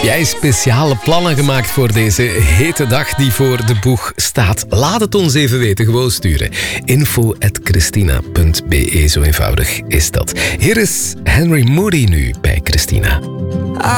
Jij speciale plannen gemaakt voor deze hete dag die voor de boeg staat? Laat het ons even weten, gewoon sturen. info@christina.be, zo eenvoudig is dat. Hier is Henry Moody nu bij Christina.